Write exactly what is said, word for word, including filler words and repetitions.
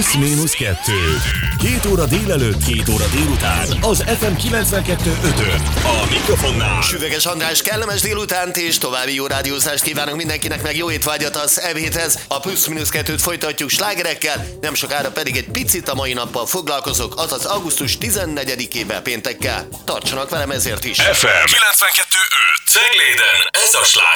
Plusz-minusz kettő. Két óra délelőtt, két óra délután. Az ef em kilencvenkettő ötön. A mikrofonnál Süveges András, kellemes délutánt és további jó rádiózást kívánok mindenkinek, meg jó étvágyat az e héthez. A Plusz-minusz kettőt folytatjuk slágerekkel, nem sokára pedig egy picit a mai nappal foglalkozok, azaz augusztus tizennegyedikével péntekkel. Tartsanak velem ezért is. ef em kilencvenkettő öt. Cegléden ez a sláger.